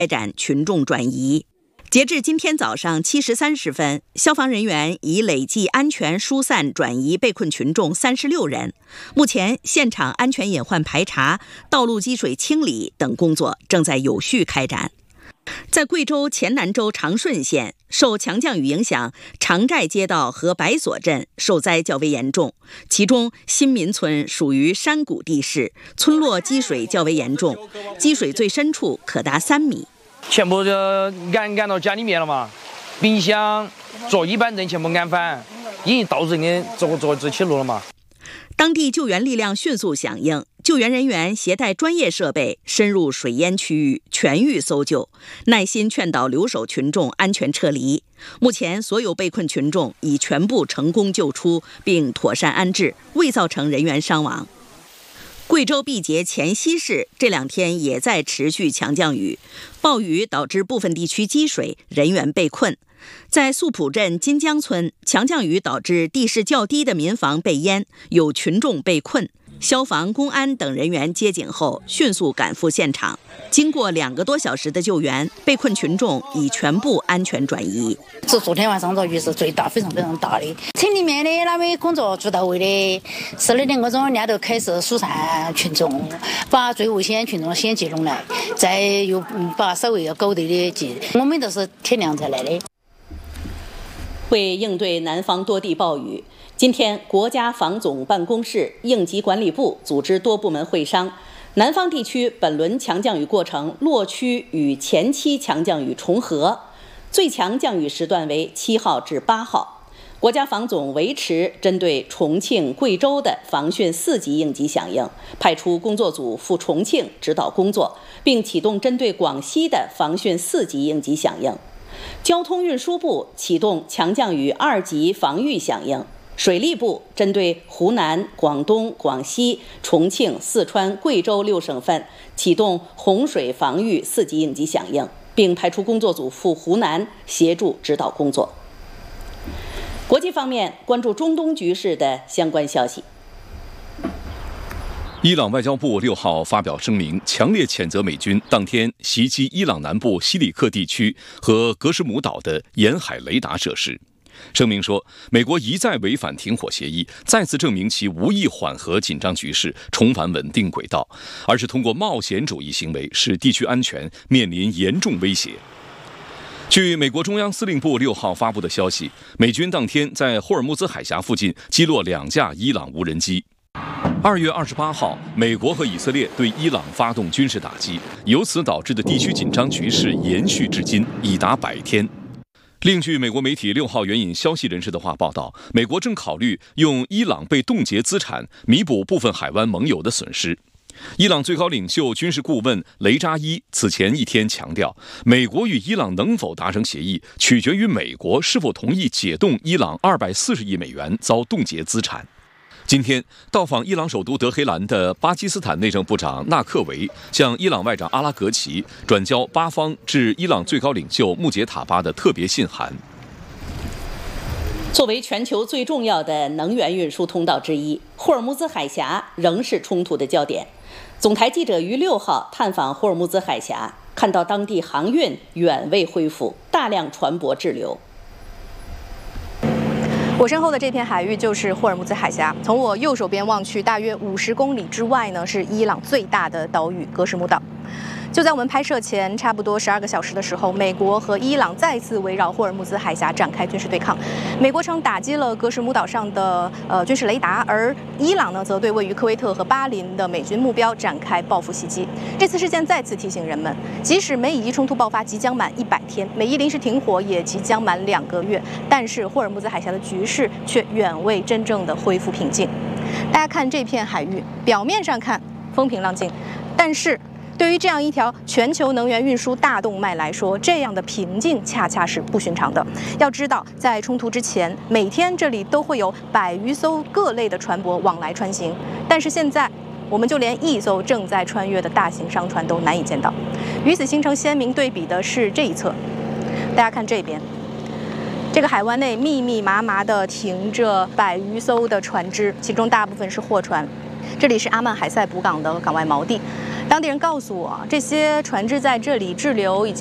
开展群众转移。截至今天早上7时30分，消防人员已累计安全疏散转移被困群众36人。目前，现场安全隐患排查、道路积水清理等工作正在有序开展。在贵州黔南州长顺县，受强降雨影响，长寨街道和白所镇受灾较为严重。其中，新民村属于山谷地势，村落积水较为严重，积水最深处可达3米。 全部就安到家里面了嘛，冰箱、座椅板凳全部安翻，已经到人的这起路了嘛。 当地救援力量迅速响应，救援人员携带专业设备深入水淹区域，全域搜救，耐心劝导留守群众安全撤离。目前，所有被困群众已全部成功救出并妥善安置，未造成人员伤亡。贵州毕节黔西市这2天也在持续强降雨，暴雨导致部分地区积水，人员被困。在素朴镇金江村，强降雨导致地势较低的民房被淹，有群众被困。消防、公安等人员接警后，迅速赶赴现场。经过2个多小时的救援，被困群众已全部安全转移。 昨天晚上这雨是最大，非常非常大的。村里面的那位工作组到位的，12点多钟人家都开始疏散群众，把最危险群众先集中来，再又把稍微要高地的集。我们都是天亮才来的。 为应对南方多地暴雨，今天国家防总办公室、应急管理部组织多部门会商。南方地区本轮强降雨过程落区与前期强降雨重合，最强降雨时段为7号至8号。国家防总维持针对重庆、贵州的防汛4级应急响应，派出工作组赴重庆指导工作，并启动针对广西的防汛4级应急响应。交通运输部启动强降雨2级防御响应，水利部针对湖南、广东、广西、重庆、四川、贵州6省份启动洪水防御4级应急响应，并派出工作组赴湖南协助指导工作。国际方面，关注中东局势的相关消息。 伊朗外交部6号发表声明，强烈谴责美军当天袭击伊朗南部西里克地区和格什姆岛的沿海雷达设施。声明说，美国一再违反停火协议，再次证明其无意缓和紧张局势，重返稳定轨道，而是通过冒险主义行为使地区安全面临严重威胁。据美国中央司令部6号发布的消息，美军当天在霍尔木兹海峡附近击落2架伊朗无人机。2月28号，美国和以色列对伊朗发动军事打击，由此导致的地区紧张局势延续至今，已达100天。另据美国媒体6号援引消息人士的话报道，美国正考虑用伊朗被冻结资产弥补部分海湾盟友的损失。伊朗最高领袖军事顾问雷扎伊此前一天强调，美国与伊朗能否达成协议，取决于美国是否同意解冻伊朗240亿美元遭冻结资产。今天到访伊朗首都德黑兰的巴基斯坦内政部长纳克维向伊朗外长阿拉格齐转交巴方致伊朗最高领袖穆杰塔巴的特别信函。 作为全球最重要的能源运输通道之一，霍尔木兹海峡仍是冲突的焦点。总台记者于6号探访霍尔木兹海峡，看到当地航运远未恢复，大量船舶滞留。 我身后的这片海域就是霍尔木兹海峡，从我右手边望去，大约50公里之外呢，是伊朗最大的岛屿格什姆岛。就在我们拍摄前差不多12个小时的时候，美国和伊朗再次围绕霍尔木兹海峡展开军事对抗。美国称打击了格什姆岛上的军事雷达，而伊朗呢则对位于科威特和巴林的美军目标展开报复袭击。这次事件再次提醒人们，即使美以伊冲突爆发即将满100天，美伊临时停火也即将满2个月，但是霍尔木兹海峡的局势却远未真正的恢复平静。大家看这片海域，表面上看风平浪静，但是对于这样一条全球能源运输大动脉来说，这样的平静恰恰是不寻常的。要知道，在冲突之前，每天这里都会有100余艘各类的船舶往来穿行，但是现在我们就连1艘正在穿越的大型商船都难以见到。与此形成鲜明对比的是这一侧，大家看这边，这个海湾内密密麻麻地停着100余艘的船只，其中大部分是货船。这里是阿曼海塞补港的港外锚地。 当地人告诉我，这些船只在这里滞留已经